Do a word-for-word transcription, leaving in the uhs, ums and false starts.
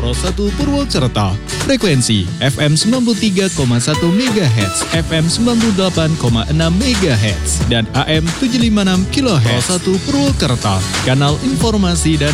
satu Purwokerto. Frekuensi F M sembilan puluh tiga koma satu MHz, F M sembilan puluh delapan koma enam MHz, dan A M tujuh ratus lima puluh enam kilohertz. satu Purwokerto, kanal informasi dan